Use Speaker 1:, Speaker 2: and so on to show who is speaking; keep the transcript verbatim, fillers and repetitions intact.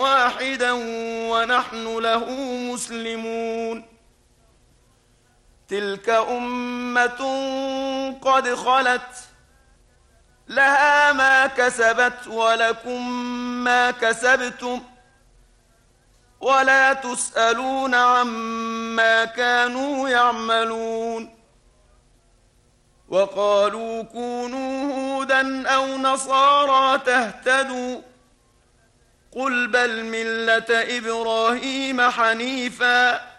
Speaker 1: واحدا ونحن له مسلمون. تلك أمة قد خلت لها ما كسبت ولكم ما كسبتم ولا تسألون عما كانوا يعملون. وقالوا كونوا هودا أو نصارى تهتدوا قل بل ملة إبراهيم حنيفا